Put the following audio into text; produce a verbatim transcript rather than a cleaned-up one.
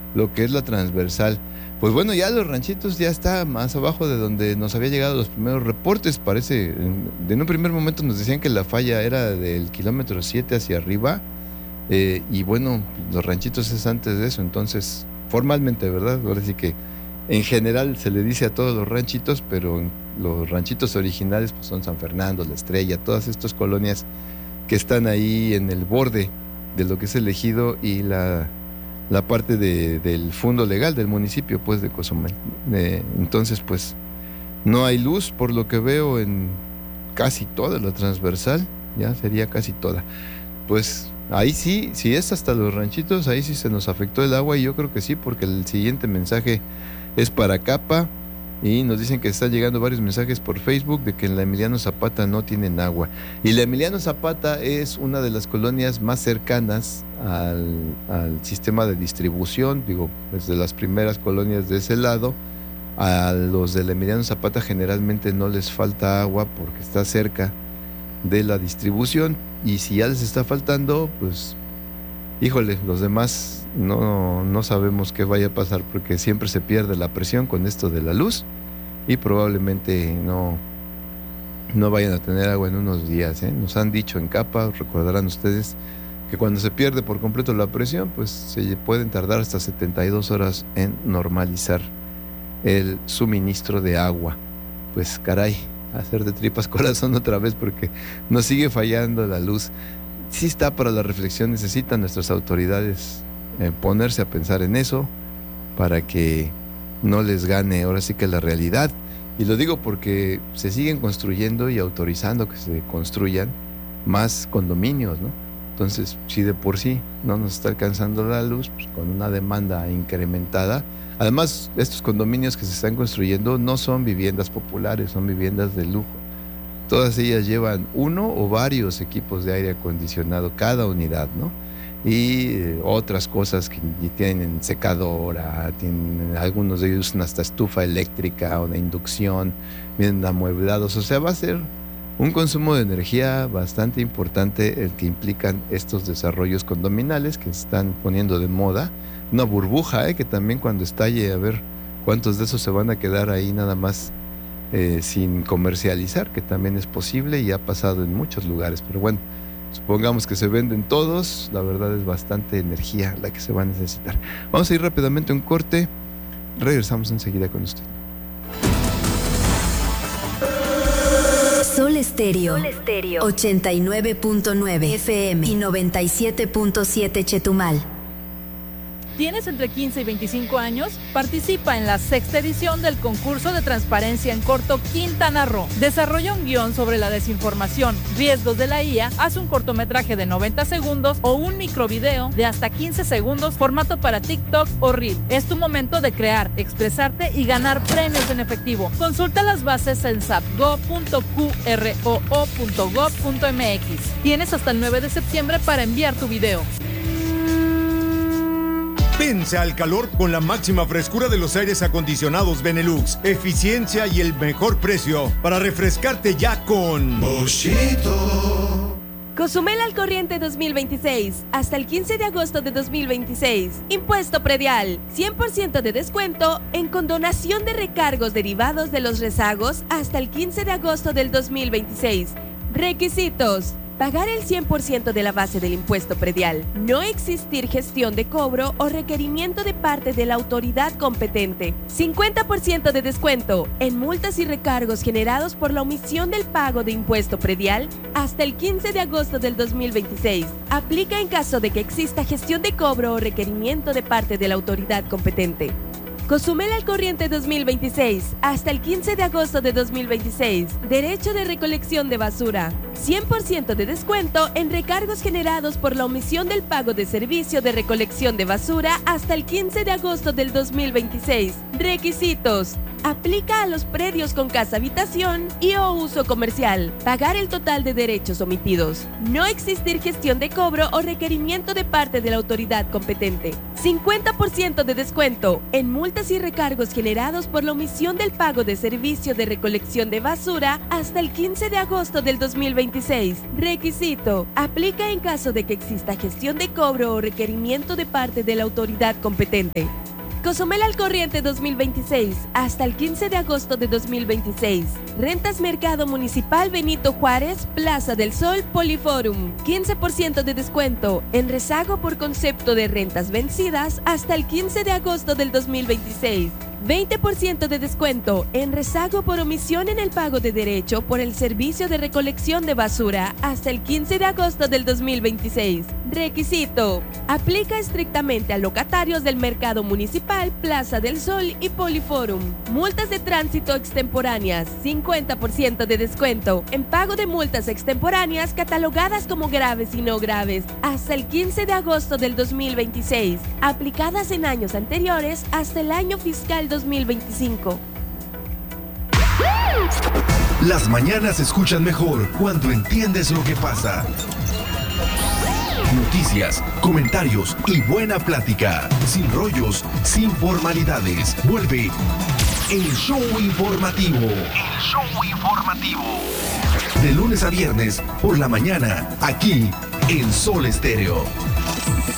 lo que es la transversal. Pues bueno, ya Los Ranchitos ya está más abajo de donde nos había llegado los primeros reportes. Parece, en, en un primer momento nos decían que la falla era del kilómetro siete hacia arriba, eh, y bueno, Los Ranchitos es antes de eso, entonces formalmente, ¿verdad? Ahora sí que en general se le dice a todos los ranchitos, pero los ranchitos originales pues son San Fernando, La Estrella, todas estas colonias que están ahí en el borde de lo que es el ejido y la, la parte de, del fondo legal del municipio pues de Cozumel. Eh, entonces pues no hay luz por lo que veo en casi toda la transversal, ya sería casi toda. Pues ahí sí, si es hasta Los Ranchitos, ahí sí se nos afectó el agua y yo creo que sí, porque el siguiente mensaje es para Capa y nos dicen que están llegando varios mensajes por Facebook de que en la Emiliano Zapata no tienen agua. Y la Emiliano Zapata es una de las colonias más cercanas al, al sistema de distribución, digo, desde las primeras colonias de ese lado. A los del Emiliano Zapata generalmente no les falta agua porque está cerca de la distribución, y si ya les está faltando, pues híjole, los demás no, no sabemos qué vaya a pasar porque siempre se pierde la presión con esto de la luz y probablemente no, no vayan a tener agua en unos días, ¿eh? Nos han dicho en Capa, recordarán ustedes, que cuando se pierde por completo la presión, pues se pueden tardar hasta setenta y dos horas en normalizar el suministro de agua. Pues caray, hacer de tripas corazón otra vez porque nos sigue fallando la luz. Sí está para la reflexión, necesitan nuestras autoridades eh, ponerse a pensar en eso para que no les gane ahora sí que la realidad. Y lo digo porque se siguen construyendo y autorizando que se construyan más condominios, ¿no? Entonces, si de por sí no nos está alcanzando la luz, pues con una demanda incrementada. Además, estos condominios que se están construyendo no son viviendas populares, son viviendas de lujo. Todas ellas llevan uno o varios equipos de aire acondicionado cada unidad, ¿no? Y eh, otras cosas que tienen secadora, tienen algunos de ellos hasta estufa eléctrica o de inducción, vienen amueblados. O sea, va a ser un consumo de energía bastante importante el que implican estos desarrollos condominales que se están poniendo de moda. Una burbuja, ¿eh? Que también cuando estalle, a ver cuántos de esos se van a quedar ahí nada más Eh, sin comercializar, que también es posible y ha pasado en muchos lugares, pero bueno, supongamos que se venden todos, la verdad es bastante energía la que se va a necesitar. Vamos a ir rápidamente a un corte, regresamos enseguida con usted. Sol Estéreo, Sol Estéreo ochenta y nueve punto nueve F M y noventa y siete punto siete Chetumal. ¿Tienes entre quince y veinticinco años? Participa en la sexta edición del concurso de transparencia en corto Quintana Roo. Desarrolla un guión sobre la desinformación, riesgos de la I A, haz un cortometraje de noventa segundos o un microvideo de hasta quince segundos, formato para TikTok o Reel. Es tu momento de crear, expresarte y ganar premios en efectivo. Consulta las bases en sapgo punto cu erre o o punto gob punto eme equis. Tienes hasta el nueve de septiembre para enviar tu video. Vence al calor con la máxima frescura de los aires acondicionados Benelux, eficiencia y el mejor precio para refrescarte ya con Boschito. Cozumel al corriente dos mil veintiséis, hasta el quince de agosto de dos mil veintiséis. Impuesto predial, cien por ciento de descuento en condonación de recargos derivados de los rezagos hasta el quince de agosto del dos mil veintiséis. Requisitos: pagar el cien por ciento de la base del impuesto predial, no existir gestión de cobro o requerimiento de parte de la autoridad competente, cincuenta por ciento de descuento en multas y recargos generados por la omisión del pago de impuesto predial hasta el quince de agosto del dos mil veintiséis. Aplica en caso de que exista gestión de cobro o requerimiento de parte de la autoridad competente. Cozumel al corriente dos mil veintiséis, hasta el quince de agosto de dos mil veintiséis. Derecho de recolección de basura. cien por ciento de descuento en recargos generados por la omisión del pago de servicio de recolección de basura hasta el quince de agosto del dos mil veintiséis. Requisitos: aplica a los predios con casa habitación y o uso comercial. Pagar el total de derechos omitidos. No existir gestión de cobro o requerimiento de parte de la autoridad competente. cincuenta por ciento de descuento en multas y recargos generados por la omisión del pago de servicio de recolección de basura hasta el quince de agosto del dos mil veintiséis. Requisito: aplica en caso de que exista gestión de cobro o requerimiento de parte de la autoridad competente. Cozumel al corriente dos mil veintiséis hasta el quince de agosto de dos mil veintiséis. Rentas Mercado Municipal Benito Juárez, Plaza del Sol, Poliforum. quince por ciento de descuento en rezago por concepto de rentas vencidas hasta el quince de agosto del dos mil veintiséis. veinte por ciento de descuento en rezago por omisión en el pago de derecho por el servicio de recolección de basura hasta el quince de agosto del dos mil veintiséis. Requisito: aplica estrictamente a locatarios del Mercado Municipal, Plaza del Sol y Poliforum. Multas de tránsito extemporáneas, cincuenta por ciento de descuento en pago de multas extemporáneas catalogadas como graves y no graves hasta el quince de agosto del dos mil veintiséis, aplicadas en años anteriores hasta el año fiscal dos mil veinticinco. Las mañanas se escuchan mejor cuando entiendes lo que pasa. Noticias, comentarios y buena plática. Sin rollos, sin formalidades. Vuelve el show informativo. El show informativo. De lunes a viernes por la mañana, aquí en Sol Estéreo.